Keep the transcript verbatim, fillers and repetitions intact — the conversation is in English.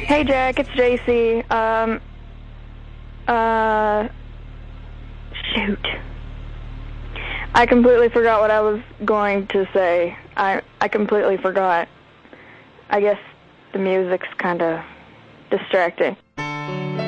Hey Jack, it's J C. Um, uh, shoot. I completely forgot what I was going to say. I, I completely forgot. I guess the music's kind of distracting.